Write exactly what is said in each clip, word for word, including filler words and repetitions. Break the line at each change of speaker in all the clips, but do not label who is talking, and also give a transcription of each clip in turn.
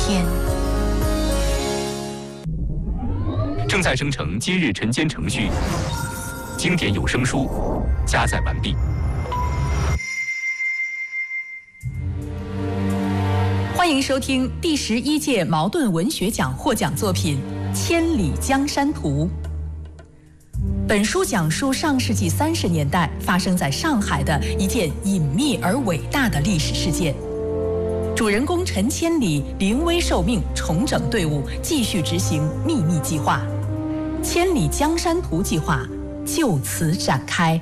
天。
正在生成今日晨间程序，经典有声书加载完毕。
欢迎收听第十一届茅盾文学奖获奖作品《千里江山图》。本书讲述上世纪三十年代发生在上海的一件隐秘而伟大的历史事件。主人公陈千里临危受命，重整队伍，继续执行秘密计划。千里江山图计划就此展开。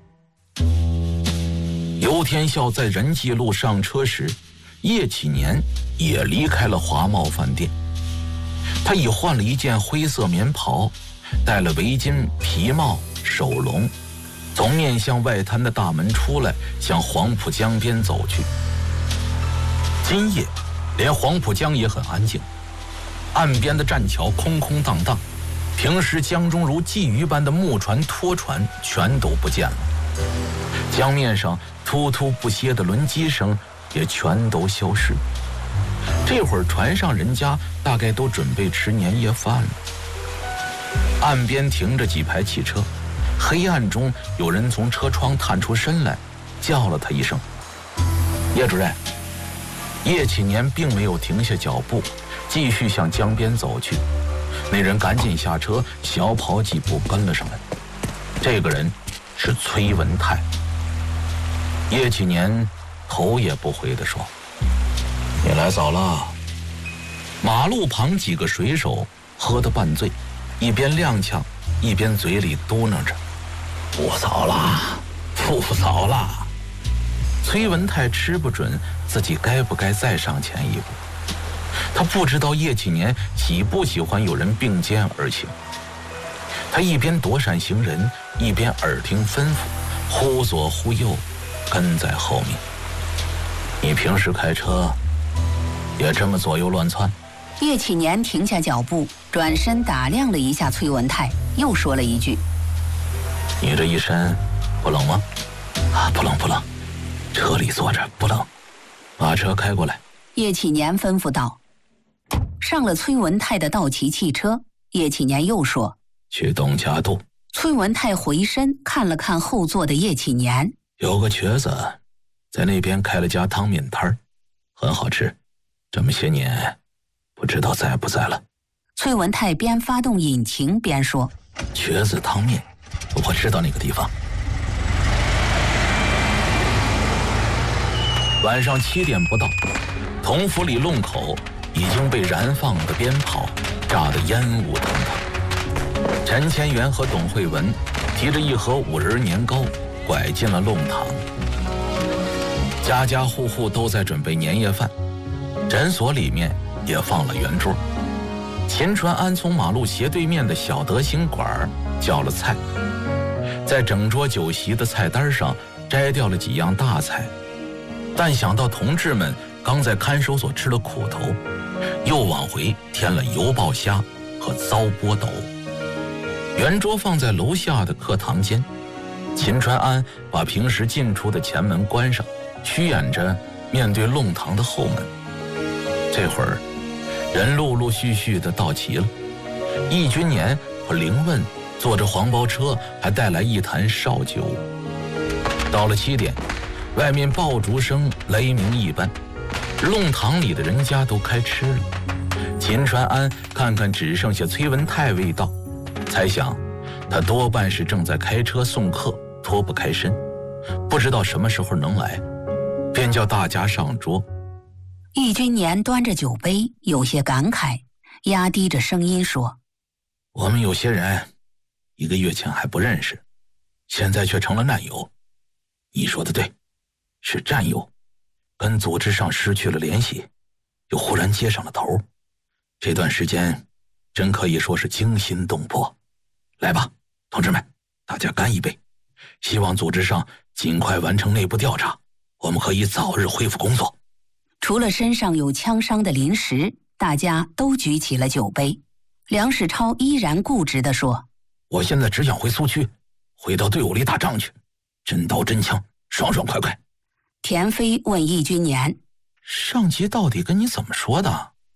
游天笑在仁济路上车时，叶启年也离开了华茂饭店。他已换了一件灰色棉袍，戴了围巾、皮帽、手笼，从面向外滩的大门出来，向黄浦江边走去。今夜连黄浦江也很安静，岸边的栈桥空空荡荡，平时江中如鲫鱼般的木船、拖船全都不见了，江面上突突不歇的轮机声也全都消失。这会儿船上人家大概都准备吃年夜饭了。岸边停着几排汽车，黑暗中有人从车窗探出身来，叫了他一声：“叶主任。”叶启年并没有停下脚步，继续向江边走去。那人赶紧下车，小跑几步跟了上来。这个人是崔文泰。叶启年头也不回地说：“你来早了。”马路旁几个水手喝得半醉，一边踉跄一边嘴里嘟囔着：“不早了，不早了。”崔文泰吃不准自己该不该再上前一步。他不知道叶启年喜不喜欢有人并肩而行。他一边躲闪行人，一边耳听吩咐，忽左忽右跟在后面。你平时开车也这么左右乱窜？
叶启年停下脚步，转身打量了一下崔文泰，又说了一句：“
你这一身不冷吗？”“啊，不冷不冷，车里坐着不冷。”“把车开过来。”
叶启年吩咐道。上了崔文泰的道奇汽车，叶启年又说：“
去东家渡。”
崔文泰回身看了看后座的叶启年：“
有个瘸子在那边开了家汤面摊儿，很好吃，这么些年不知道在不在了。”
崔文泰边发动引擎边说：“
瘸子汤面，我知道那个地方。”晚上七点不到，同福里弄口已经被燃放的鞭炮炸得烟雾腾腾。陈千元和董慧文提着一盒五仁年糕拐进了弄堂。家家户户都在准备年夜饭，诊所里面也放了圆桌。秦传安从马路斜对面的小德兴馆叫了菜，在整桌酒席的菜单上摘掉了几样大菜，但想到同志们刚在看守所吃了苦头，又往回添了油爆虾和糟波斗。圆桌放在楼下的课堂间，秦传安把平时进出的前门关上，虚掩着面对弄堂的后门。这会儿人陆陆续续的到齐了，易君年和凌问坐着黄包车，还带来一坛绍酒。到了七点，外面爆竹声雷鸣一般，弄堂里的人家都开吃了。秦传安看看只剩下崔文泰未到，猜想他多半是正在开车送客，脱不开身，不知道什么时候能来，便叫大家上桌。
易君年端着酒杯，有些感慨，压低着声音说：“
我们有些人一个月前还不认识，现在却成了难友。你说的对，是战友，跟组织上失去了联系，又忽然接上了头。这段时间真可以说是惊心动魄。来吧，同志们，大家干一杯，希望组织上尽快完成内部调查，我们可以早日恢复工作。”
除了身上有枪伤的林石，大家都举起了酒杯。梁世超依然固执地说：“
我现在只想回苏区，回到队伍里打仗去，真刀真枪，爽爽快快。”
田飞问易君年：“
上级到底跟你怎么说的？”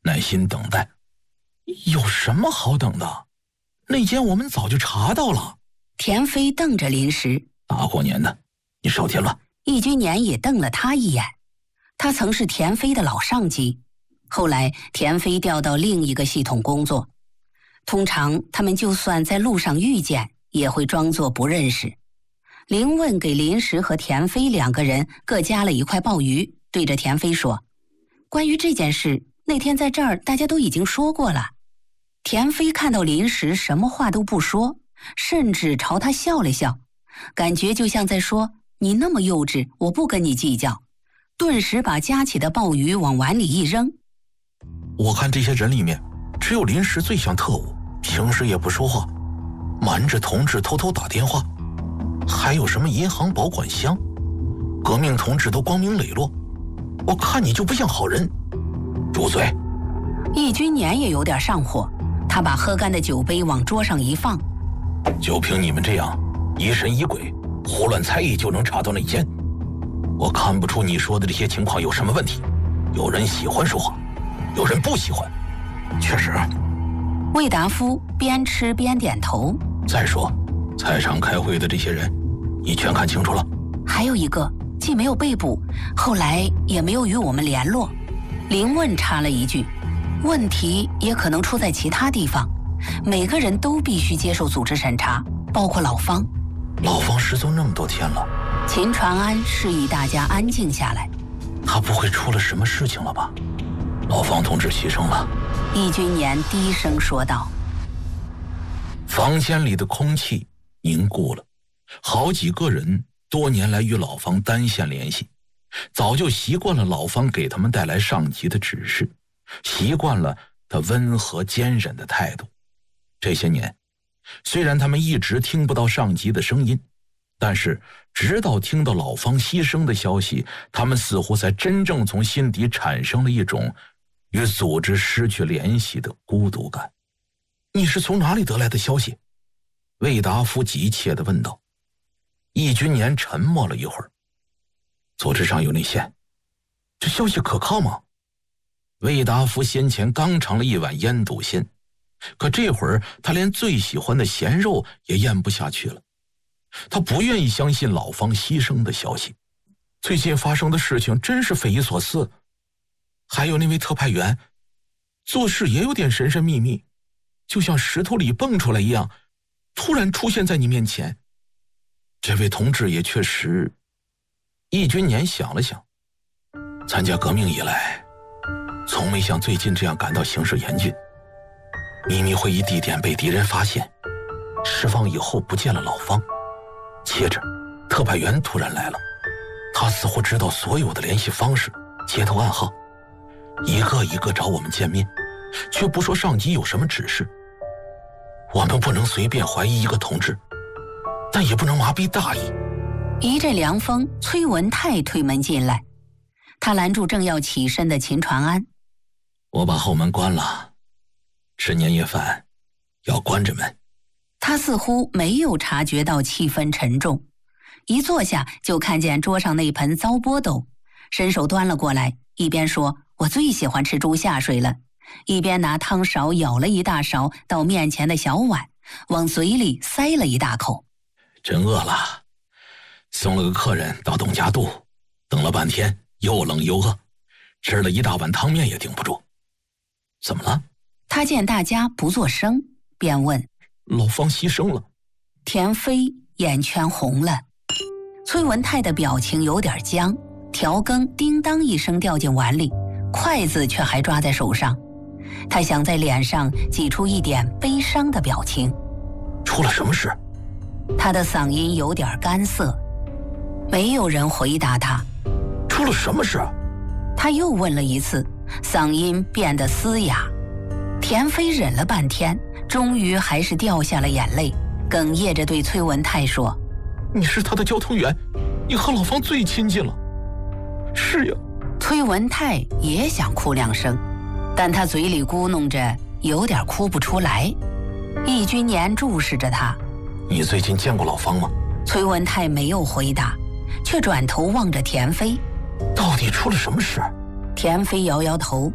耐心等待。有什么好等的？那间我们早就查到了。
田飞瞪着林石，
大过年的，你少添乱。
易君年也瞪了他一眼。他曾是田飞的老上级，后来田飞调到另一个系统工作。通常他们就算在路上遇见，也会装作不认识。林问给林石和田飞两个人各加了一块鲍鱼，对着田飞说：“关于这件事，那天在这儿大家都已经说过了。”田飞看到林石什么话都不说，甚至朝他笑了笑，感觉就像在说：“你那么幼稚，我不跟你计较。”顿时把夹起的鲍鱼往碗里一扔。
我看这些人里面，只有林石最像特务，平时也不说话，瞒着同志偷偷打电话。还有什么银行保管箱，革命同志都光明磊落，我看你就不像好人。住嘴！
易君年也有点上火，他把喝干的酒杯往桌上一放。
就凭你们这样疑神疑鬼、胡乱猜疑就能查到内奸，我看不出你说的这些情况有什么问题。有人喜欢说话，有人不喜欢，确实。
魏达夫边吃边点头。
再说菜场开会的这些人，你全看清楚了？
还有一个既没有被捕，后来也没有与我们联络。林问插了一句：“问题也可能出在其他地方，每个人都必须接受组织审查，包括老方。”
老方失踪那么多天了。
秦传安示意大家安静下来。
他不会出了什么事情了吧？老方同志牺牲了。
易君年低声说道。
房间里的空气凝固了，好几个人多年来与老方单线联系，早就习惯了老方给他们带来上级的指示，习惯了他温和坚忍的态度。这些年，虽然他们一直听不到上级的声音，但是直到听到老方牺牲的消息，他们似乎才真正从心底产生了一种与组织失去联系的孤独感。你是从哪里得来的消息？魏达夫急切地问道。易君年沉默了一会儿。组织上有内线，这消息可靠吗？魏达夫先前刚尝了一碗腌笃鲜，可这会儿他连最喜欢的咸肉也咽不下去了。他不愿意相信老方牺牲的消息。最近发生的事情真是匪夷所思，还有那位特派员，做事也有点神神秘秘，就像石头里蹦出来一样，突然出现在你面前。这位同志也确实……易君年想了想，参加革命以来，从没像最近这样感到形势严峻。秘密会议地点被敌人发现，释放以后不见了老方，接着特派员突然来了，他似乎知道所有的联系方式、接头暗号，一个一个找我们见面，却不说上级有什么指示。我们不能随便怀疑一个同志，但也不能麻痹大意。
一阵凉风，崔文泰推门进来，他拦住正要起身的秦传安。
我把后门关了，吃年夜饭要关着门。
他似乎没有察觉到气氛沉重，一坐下就看见桌上那盆糟波豆，伸手端了过来，一边说：“我最喜欢吃猪下水了”，一边拿汤勺舀了一大勺到面前的小碗，往嘴里塞了一大口。
真饿了，送了个客人到董家渡，等了半天，又冷又饿，吃了一大碗汤面也顶不住。怎么了？
他见大家不作声，便问：“
老方牺牲了。”
田飞眼圈红了。崔文泰的表情有点僵，调羹叮当一声掉进碗里，筷子却还抓在手上。他想在脸上挤出一点悲伤的表情。
出了什么事？
他的嗓音有点干涩。没有人回答他。
出了什么事？
他又问了一次，嗓音变得嘶哑。田飞忍了半天，终于还是掉下了眼泪，哽咽着对崔文泰说：“
你是他的交通员，你和老方最亲近了。”是呀。
崔文泰也想哭两声，但他嘴里咕哝着，有点哭不出来。易君年注视着他：“
你最近见过老方吗？”
崔文泰没有回答，却转头望着田飞：“
到底出了什么事？”
田飞摇摇头：“